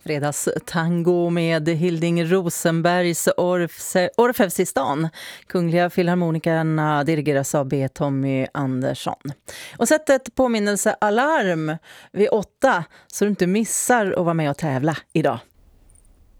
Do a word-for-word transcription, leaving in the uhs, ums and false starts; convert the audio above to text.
Fredagstango med Hilding Rosenbergs Orfse, Orfeusistan. Kungliga filharmonikerna dirigeras av B. Tommy Andersson. Och sätt ett påminnelsealarm vid åtta så du inte missar att vara med och tävla idag.